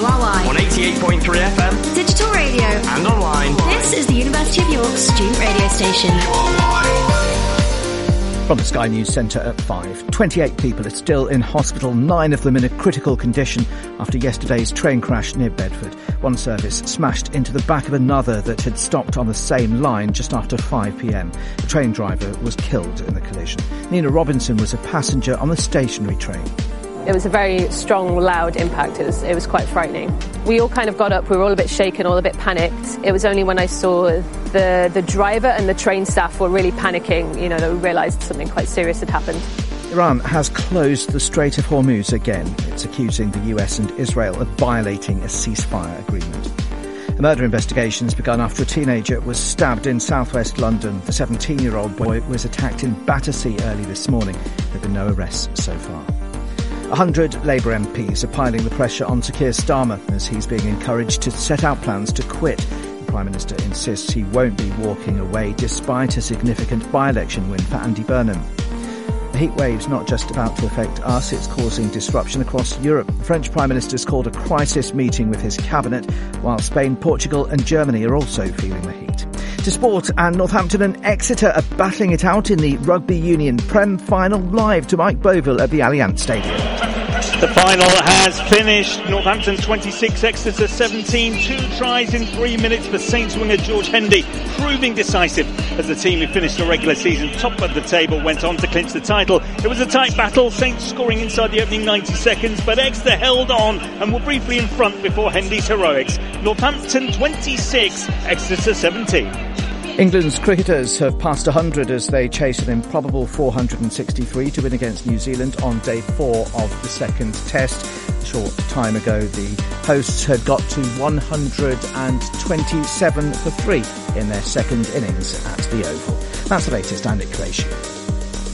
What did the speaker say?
WRY. On 88.3 FM. Digital radio. And online. This is the University of York student radio station. From the Sky News Centre at 5. 28 people are still in hospital, 9 of them in a critical condition after yesterday's train crash near Bedford. One service smashed into the back of another that had stopped on the same line just after 5 p.m. The train driver was killed in the collision. Nina Robinson was a passenger on the stationary train. It was a very strong, loud impact. It was quite frightening. We all kind of got up, we were all a bit shaken, all a bit panicked. It was only when I saw the driver and the train staff were really panicking, that we realised something quite serious had happened. Iran has closed the Strait of Hormuz again. It's accusing the US and Israel of violating a ceasefire agreement. A murder investigation has begun after a teenager was stabbed in southwest London. The 17-year-old boy was attacked in Battersea early this morning. There have been no arrests so far. 100 Labour MPs are piling the pressure on Sir Keir Starmer as he's being encouraged to set out plans to quit. The Prime Minister insists he won't be walking away despite a significant by-election win for Andy Burnham. The heat wave's not just about to affect us, it's causing disruption across Europe. The French Prime Minister's called a crisis meeting with his cabinet, while Spain, Portugal and Germany are also feeling the heat. To sport, and Northampton and Exeter are battling it out in the Rugby Union Prem final, live to Mike Boville at the Allianz Stadium. The final has finished. Northampton 26, Exeter 17. 2 tries in 3 minutes for Saints winger George Hendy, proving decisive as the team who finished the regular season top of the table went on to clinch the title. It was a tight battle, Saints scoring inside the opening 90 seconds, but Exeter held on and were briefly in front before Hendy's heroics. Northampton 26, Exeter 17. England's cricketers have passed 100 as they chase an improbable 463 to win against New Zealand on day 4 of the second test. A short time ago, the hosts had got to 127 for 3 in their second innings at the Oval. That's the latest. I'm Nick Clayshire.